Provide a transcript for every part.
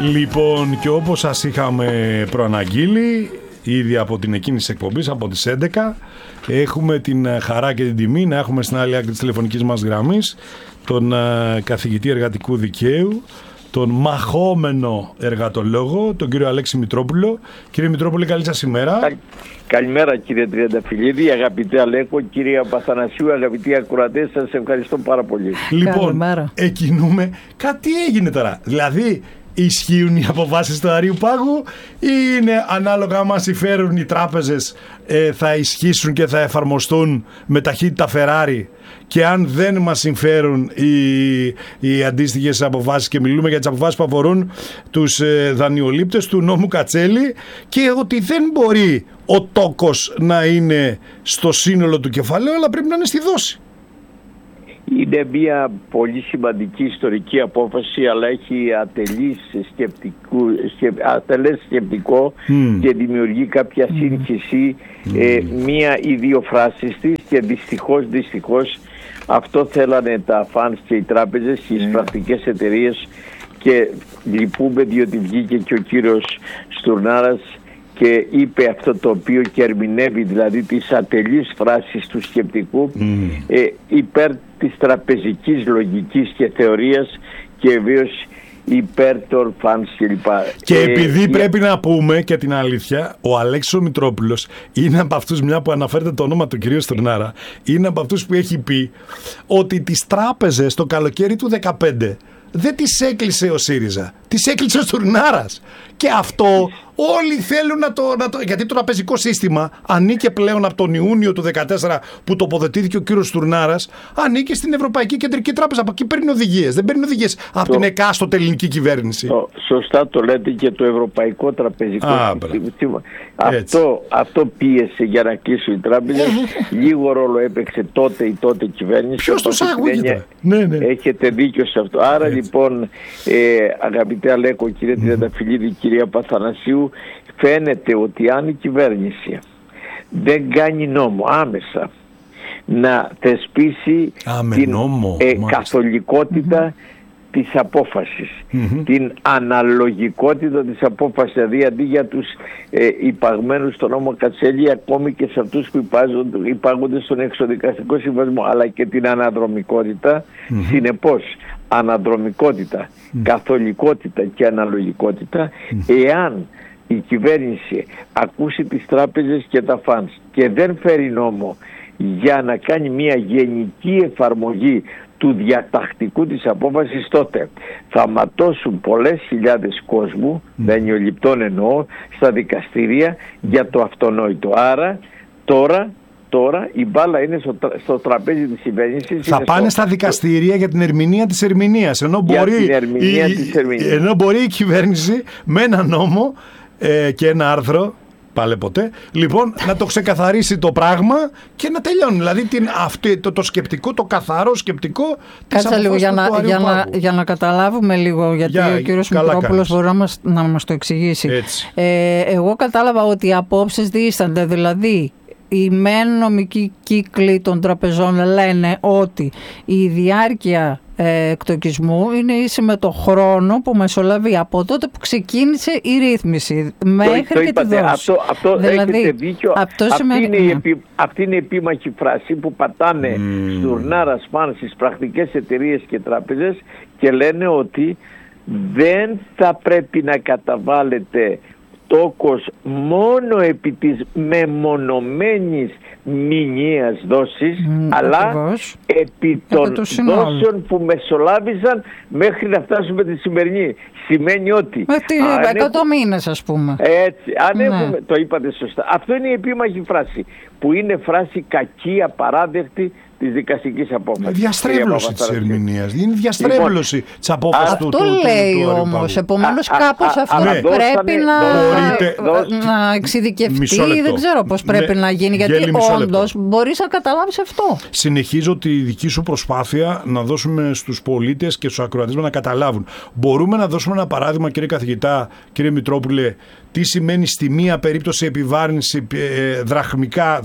Λοιπόν, και όπως σας είχαμε προαναγγείλει ήδη από την εκείνη της εκπομπής, από τις 11, έχουμε την χαρά και την τιμή να έχουμε στην άλλη άκρη της τηλεφωνικής μας γραμμής τον καθηγητή εργατικού δικαίου, τον μαχόμενο εργατολόγο, τον κύριο Αλέξη Μητρόπουλο. Κύριε Μητρόπουλε, καλή σας ημέρα. Καλημέρα κύριε Τριανταφυλλίδη, αγαπητέ Αλέκο, κύριε Παθανασίου, αγαπητοί ακροατές, σας ευχαριστώ πάρα πολύ. Λοιπόν, εκκινούμε. Κάτι έγινε τώρα. Δηλαδή, ισχύουν οι αποφάσεις του Αρείου Πάγου ή είναι ανάλογα άμα συμφέρουν οι τράπεζες θα ισχύσουν και θα εφαρμοστούν με ταχύτητα Ferrari, και αν δεν μας συμφέρουν οι αντίστοιχες αποφάσεις, και μιλούμε για τις αποφάσεις που αφορούν τους δανειολήπτες του νόμου Κατσέλη, και ότι δεν μπορεί ο τόκος να είναι στο σύνολο του κεφαλαίου αλλά πρέπει να είναι στη δόση. Είναι μια πολύ σημαντική ιστορική απόφαση, αλλά έχει ατελές σκεπτικό και δημιουργεί κάποια σύγχυση μία ή δύο φράσεις της, και δυστυχώς αυτό θέλανε τα φανς και οι τράπεζες και οι πρακτικές εταιρείες, και λυπούμε διότι βγήκε και ο κύριος Στουρνάρας και είπε αυτό το οποίο και ερμηνεύει, δηλαδή τις ατελείς φράσεις του σκεπτικού υπέρ της τραπεζικής λογικής και θεωρίας, και βεβαίως υπέρ των φανς κλπ. Και επειδή πρέπει να πούμε και την αλήθεια, ο Αλέξης ο Μητρόπουλος είναι από αυτούς, μια που αναφέρεται το όνομα του κυρίου Στουρνάρα, είναι από αυτούς που έχει πει ότι τις τράπεζες το καλοκαίρι του 2015 δεν τις έκλεισε ο ΣΥΡΙΖΑ, τις έκλεισε ο Στουρνάρας. Και αυτό όλοι θέλουν γιατί το τραπεζικό σύστημα ανήκε πλέον από τον Ιούνιο του 2014 που τοποθετήθηκε ο κύριος Στουρνάρας, ανήκε στην Ευρωπαϊκή Κεντρική Τράπεζα. Από εκεί παίρνει οδηγίες. Δεν παίρνει οδηγίες από την εκάστοτε ελληνική κυβέρνηση. Σωστά το λέτε, και το Ευρωπαϊκό Τραπεζικό Σύστημα. Αυτό πίεσε για να κλείσουν οι τράπεζες. Λίγο ρόλο έπαιξε τότε η τότε κυβέρνηση. Ποιος τους άκουγε? Έχετε δίκιο σε αυτό. Άρα λοιπόν, αγαπητέ Αλέκο, κύριε Τριανταφυλλίδη, κυρία Παθανασίου, φαίνεται ότι αν η κυβέρνηση δεν κάνει νόμο άμεσα να θεσπίσει την καθολικότητα της απόφασης, την αναλογικότητα της απόφασης, δηλαδή αντί για τους υπαγμένους στον νόμο Κατσέλη, ακόμη και σε αυτούς που υπάγονται στον εξοδικαστικό συμβασμό, αλλά και την αναδρομικότητα. Συνεπώς, αναδρομικότητα, καθολικότητα και αναλογικότητα, εάν η κυβέρνηση ακούσει τις τράπεζες και τα φανς και δεν φέρει νόμο για να κάνει μια γενική εφαρμογή του διατακτικού της απόφασης, τότε θα ματώσουν πολλές χιλιάδες κόσμου, δανειοληπτών εννοώ, στα δικαστήρια για το αυτονόητο. Άρα τώρα η μπάλα είναι στο τραπέζι της κυβέρνησης. Θα πάνε στα δικαστήρια για την ερμηνεία της ερμηνείας. Ενώ μπορεί η κυβέρνηση με ένα νόμο και ένα άρθρο, πάλι ποτέ, λοιπόν, να το ξεκαθαρίσει το πράγμα και να τελειώνει. Δηλαδή το σκεπτικό, το καθαρό σκεπτικό της αποφάσης του για να καταλάβουμε λίγο, γιατί ο κύριος Μητρόπουλος μπορεί να μας το εξηγήσει. Εγώ κατάλαβα ότι οι απόψεις διήστανται, δηλαδή οι μεν νομικοί κύκλοι των τραπεζών λένε ότι η διάρκεια εκτοκισμού είναι ίση με το χρόνο που μεσολαβεί από τότε που ξεκίνησε η ρύθμιση μέχρι και τη δόση. Αυτό δηλαδή, έχετε δίκιο. Αυτή είναι η επίμαχη φράση που πατάνε Στουρνάρας πάνω στις πρακτικές εταιρείες και τράπεζες και λένε ότι δεν θα πρέπει να καταβάλλεται τόκος μόνο επί της μεμονωμένης μηνιαίας δόσης, αλλά επί των δόσεων που μεσολάβησαν μέχρι να φτάσουμε τη σημερινή. Σημαίνει ότι 100 μήνες, ας πούμε. Έτσι, έχουμε, το είπατε σωστά. Αυτό είναι η επίμαχη φράση, που είναι φράση κακή, απαράδεκτη της δικαστικής απόφασης. Είναι διαστρέβλωση της ερμηνείας. Είναι διαστρέβλωση της απόφασης του. Αυτό λέει όμως. Επομένως κάπως αυτό πρέπει να εξειδικευτεί. Δεν ξέρω πώς πρέπει να γίνει. Γιατί όντως μπορείς να καταλάβεις αυτό. Συνεχίζω τη δική σου προσπάθεια να δώσουμε στους πολίτες και στους ακροατές να καταλάβουν. Μπορούμε να δώσουμε ένα παράδειγμα, κύριε καθηγητά, κύριε Μητρόπουλε, τι σημαίνει στη μία περίπτωση επιβάρυνση δραχμικά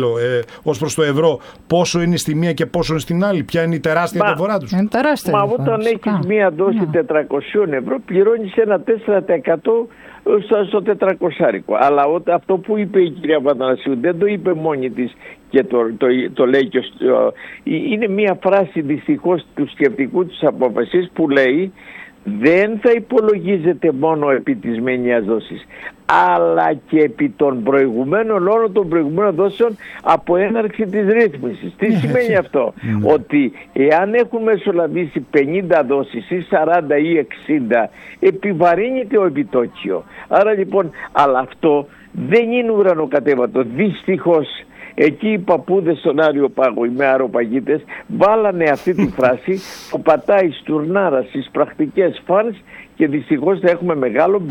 ως προς το ευρώ, πόσο είναι στη μία και πόσο είναι στην άλλη, ποια είναι η τεράστια διαφορά τους. Μα όταν έχεις μία δόση 400 ευρώ πληρώνεις ένα 4% στο 400. Αλλά αυτό που είπε η κυρία Παθανασίου δεν το είπε μόνη της και το λέει και είναι μία φράση δυστυχώς του σκεπτικού της απόφασης που λέει δεν θα υπολογίζεται μόνο επί της μενιάς δόσης αλλά και επί των προηγουμένων όλων των προηγουμένων δόσεων από έναρξη της ρύθμισης. Τι σημαίνει αυτό? Ότι εάν έχουν μεσολαβήσει 50 δόσεις ή 40 ή 60 επιβαρύνεται ο επιτόκιο. Άρα λοιπόν, αλλά αυτό δεν είναι ουρανοκατέβατο. Δυστυχώς εκεί οι παππούδες στον Άριο Πάγο, οι με αεροπαγίτες, βάλανε αυτή τη φράση που πατάει στουρνάρα στις πρακτικές φανς και δυστυχώς θα έχουμε μεγάλο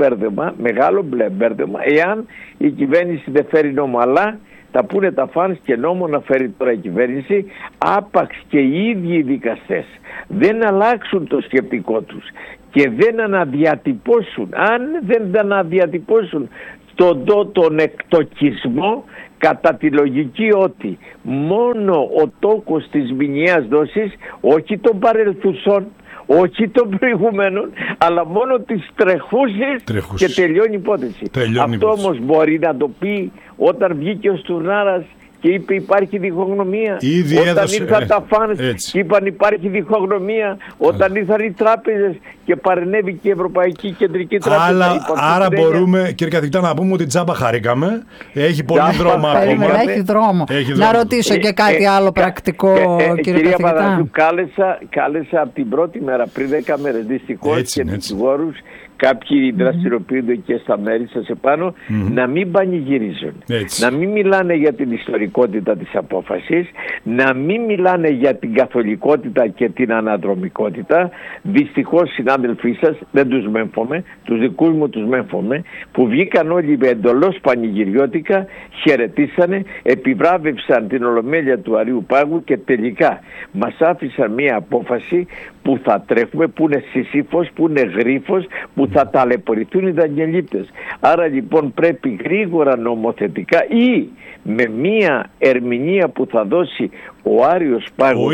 μπλε μπέρδεμα εάν η κυβέρνηση δεν φέρει νόμο. Αλλά θα πούνε τα φανς και νόμο να φέρει τώρα η κυβέρνηση, άπαξ και οι ίδιοι οι δικαστές δεν αλλάξουν το σκεπτικό τους και δεν αναδιατυπώσουν, αν δεν αναδιατυπώσουν τον εκτοκισμό κατά τη λογική ότι μόνο ο τόκος της μηνιαίας δόσης, όχι των παρελθουσών, όχι των προηγουμένων, αλλά μόνο της τρεχούσης και τελειώνει η υπόθεση. Αυτό όμως μπορεί να το πει όταν βγήκε ο Στουρνάρας και είπε υπάρχει διχογνωμία. Όταν ήρθαν τα φανς και είπαν υπάρχει διχογνωμία. Όταν ήρθαν οι τράπεζες και παρενέβηκε η Ευρωπαϊκή Κεντρική Τράπεζα. Άρα μπορούμε, κύριε καθηγητά, να πούμε ότι τζάμπα χαρήκαμε. Έχει πολύ δρόμο ακόμα. Έχει δρόμο. Να ρωτήσω και κάτι άλλο πρακτικό, κύριε κυρία καθηγητά. Παδασίου, κάλεσα από την πρώτη μέρα πριν 10 μέρες δυστυχώς και δικηγόρους. Κάποιοι δραστηριοποιούνται και στα μέρη σας επάνω, να μην πανηγυρίζουν, να μην μιλάνε για την ιστορικότητα της απόφασης, να μην μιλάνε για την καθολικότητα και την αναδρομικότητα. Δυστυχώς συνάδελφοί σας, δεν τους μέμφωμαι, τους δικούς μου τους μέμφωμαι, που βγήκαν όλοι εντελώς πανηγυριώτικα, χαιρετήσανε, επιβράβευσαν την Ολομέλεια του Αρείου Πάγου και τελικά μας άφησαν μία απόφαση που θα τρέχουμε, που είναι Σισίφος, που είναι Γρίφος, που θα ταλαιπωρηθούν οι δανειολήπτες. Άρα λοιπόν πρέπει γρήγορα νομοθετικά ή με μία ερμηνεία που θα δώσει ο Άριος Πάγος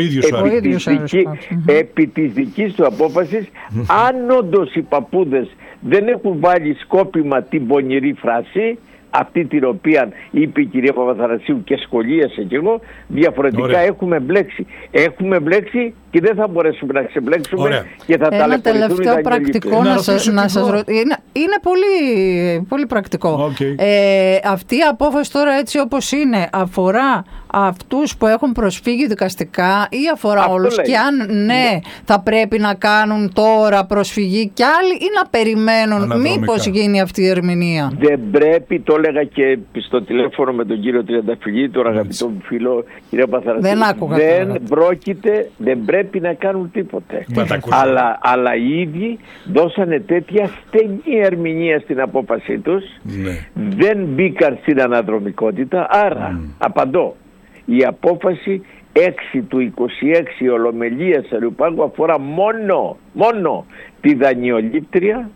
επί της δικής του απόφασης, αν όντως οι παππούδες δεν έχουν βάλει σκόπιμα την πονηρή φράση, αυτή την οποία είπε η κυρία Παπαθανασίου και σχολίασε κι εγώ, διαφορετικά έχουμε μπλέξει και δεν θα μπορέσουμε να ξεμπλέξουμε και θα ένα τελευταίο πρακτικό να σας ρωτήσω. Είναι πολύ πρακτικό. Αυτή η απόφαση τώρα έτσι όπως είναι αφορά αυτούς που έχουν προσφύγει δικαστικά ή αφορά όλους? Και αν ναι, θα πρέπει να κάνουν τώρα προσφυγή κι άλλοι ή να περιμένουν μήπως γίνει αυτή η ερμηνεία? Δεν πρέπει, το έλεγα και στο τηλέφωνο με τον κύριο Τριανταφυλλίδη, τον αγαπητό μου φίλο κύριο Παθανασίου. Δεν πρέπει να κάνουν τίποτε. Αλλά οι ίδιοι δώσανε τέτοια στενή ερμηνεία στην απόφασή τους, δεν μπήκαν στην αναδρομικότητα. Άρα απαντώ, η απόφαση 6 του 26 Ολομελίας Αρείου Πάγου αφορά μόνο τη δανειολήπτρια,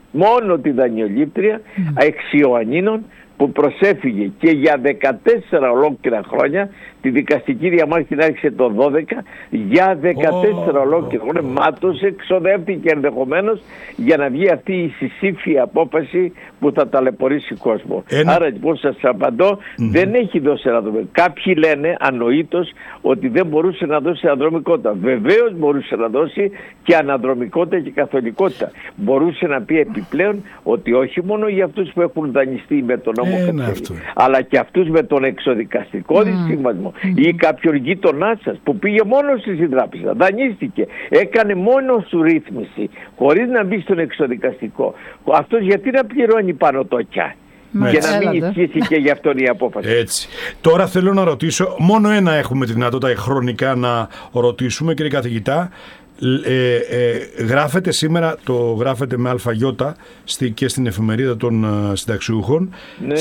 Εξιωαννίνων, που προσέφυγε και για 14 ολόκληρα χρόνια. Τη δικαστική διαμάχη την άρχισε το 12, για 14 ολόκληρα χρόνια μάτωσε, εξοδεύτηκε ενδεχομένως για να βγει αυτή η συσήφια απόφαση που θα ταλαιπωρήσει κόσμο. Άρα λοιπόν σας απαντώ, δεν έχει δώσει αναδρομικότητα. Κάποιοι λένε ανοήτως ότι δεν μπορούσε να δώσει αναδρομικότητα. Βεβαίως μπορούσε να δώσει και αναδρομικότητα και καθολικότητα. Μπορούσε να πει επιπλέον ότι όχι μόνο για αυτούς που έχουν δανειστεί με τον νόμο αλλά και αυτούς με τον εξοδικαστικό δυσύμβασμο ή κάποιον γείτονά σας που πήγε μόνος στην τράπεζα, δανείστηκε, έκανε μόνος του ρύθμιση χωρίς να μπει στον εξοδικαστικό. Αυτός γιατί να πληρώνει πάνω το ΚΙΑ και να μην ισχύσει και γι' αυτόν η απόφαση. Έτσι. Τώρα θέλω να ρωτήσω, μόνο ένα έχουμε τη δυνατότητα χρονικά να ρωτήσουμε, κύριε καθηγητά. Γράφεται σήμερα, το γράφεται με αλφαγιώτα και στην εφημερίδα των συνταξιούχων,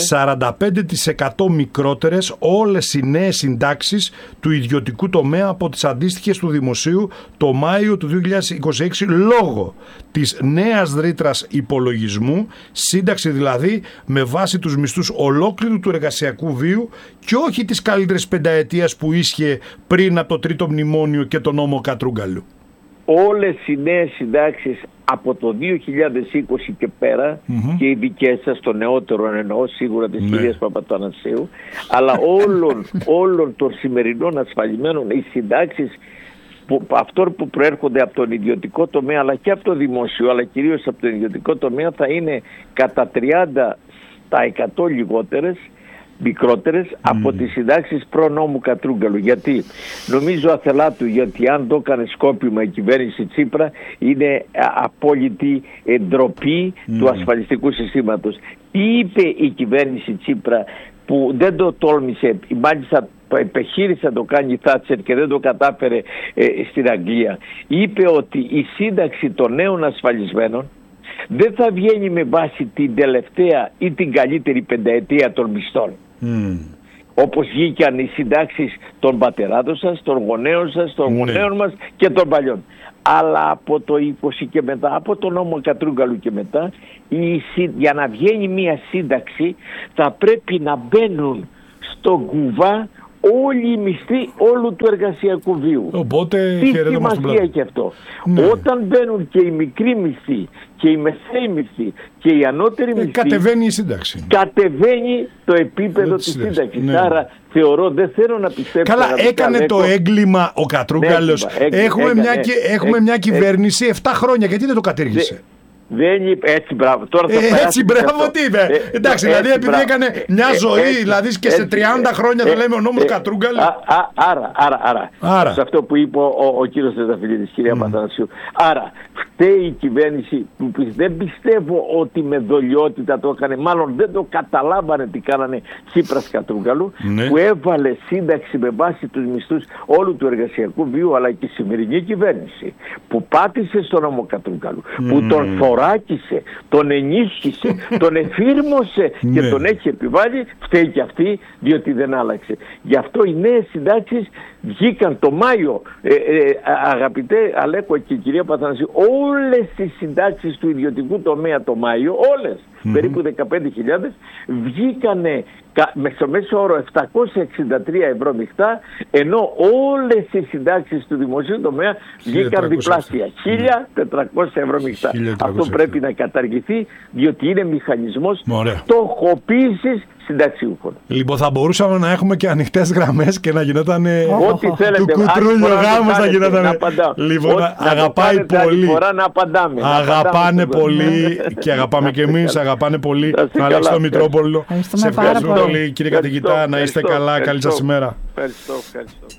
45% μικρότερες όλες οι νέες συντάξεις του ιδιωτικού τομέα από τις αντίστοιχες του δημοσίου το Μάιο του 2026 λόγω της νέας ρήτρας υπολογισμού, σύνταξη δηλαδή με βάση τους μισθούς ολόκληρου του εργασιακού βίου και όχι της καλύτερης πενταετίας που ίσχυε πριν από το τρίτο μνημόνιο και τον νόμο Κατρούγκαλου. Όλες οι νέες συντάξεις από το 2020 και πέρα, και οι δικές σας, το νεότερο εννοώ σίγουρα της κυρίας Παπαθανασίου, αλλά όλων των σημερινών ασφαλισμένων, οι συντάξεις αυτών που προέρχονται από τον ιδιωτικό τομέα αλλά και από το δημόσιο, αλλά κυρίως από τον ιδιωτικό τομέα, θα είναι κατά 30% λιγότερες, μικρότερες από τις συντάξεις προ-νόμου Κατρούγκαλου. Γιατί νομίζω αθελά του, γιατί αν το έκανε σκόπιμα η κυβέρνηση Τσίπρα, είναι απόλυτη ντροπή του ασφαλιστικού συστήματος. Τι είπε η κυβέρνηση Τσίπρα που δεν το τόλμησε, μάλιστα επιχείρησε να το κάνει η Θάτσερ και δεν το κατάφερε στην Αγγλία? Είπε ότι η σύνταξη των νέων ασφαλισμένων δεν θα βγαίνει με βάση την τελευταία ή την καλύτερη πενταετία των μισθών. Όπως βγήκαν οι συντάξεις των πατεράδων σας, των γονέων σας, των γονέων μας και των παλιών. Αλλά από το 20 και μετά, από τον νόμο Κατρούγκαλου και μετά, για να βγαίνει μια σύνταξη θα πρέπει να μπαίνουν στον κουβά όλοι οι μισθοί όλου του εργασιακού βίου. Οπότε τι σημασία έχει αυτό? Όταν μπαίνουν και οι μικροί μισθοί και οι μεσαίοι μισθοί και οι ανώτεροι μισθοί, κατεβαίνει η σύνταξη. Κατεβαίνει το επίπεδο της σύνταξης. Άρα θεωρώ, δεν θέλω να πιστέψω. Καλά, έκανε το έγκλημα ο Κατρούγκαλος. Έχουμε μια κυβέρνηση 7 χρόνια. Γιατί δεν το κατήργησε? Δεν είπε έτσι, μπράβο. Τώρα έτσι, μπράβο, τι είπε. Εντάξει, δηλαδή επειδή έκανε μια ζωή, δηλαδή και σε 30 χρόνια θα λέμε ο νόμος Κατρούγκαλου. Άρα. Σε αυτό που είπε ο κύριος Τεταφυλλίδης, κυρία Παθανασίου. Άρα, φταίει η κυβέρνηση που δεν πιστεύω ότι με δολιότητα το έκανε, μάλλον δεν το καταλάβανε τι κάνανε Τσίπρας Κατρούγκαλου, που έβαλε σύνταξη με βάση τους μισθούς όλου του εργασιακού βίου, αλλά και η σημερινή κυβέρνηση που πάτησε στον νόμο Κατρούγκαλου, που τον θωράκισε, τον ενίσχυσε, τον εφήρμοσε και τον έχει επιβάλει, φταίει και αυτή, διότι δεν άλλαξε. Γι' αυτό οι νέες συντάξεις βγήκαν το Μάιο, αγαπητέ Αλέκο και κυρία Παθανασίου, όλες οι συντάξεις του ιδιωτικού τομέα το Μάιο, όλες, περίπου 15.000, βγήκανε στο μέσο όρο 763 ευρώ μειχτά, ενώ όλες οι συντάξεις του δημοσίου τομέα βγήκαν διπλάσια, 1.400 ευρώ μειχτά. Αυτό πρέπει να καταργηθεί, διότι είναι μηχανισμός στοχοποίησης συνταξιούχων. Λοιπόν, θα μπορούσαμε να έχουμε και ανοιχτές γραμμές και να γινόταν ό,τι θέλετε, του κουτρούλιο γάμος να γινόταν. Λοιπόν, αγαπάει πολύ. Αγαπάνε πολύ και αγαπάμε και εμείς. Αγαπάνε πολύ τον Αλέξη Μητρόπολο. Σε ευχαριστούμε πολύ, κύριε καθηγητά. Να είστε καλά. Καλή σας ημέρα. Ευχαριστώ.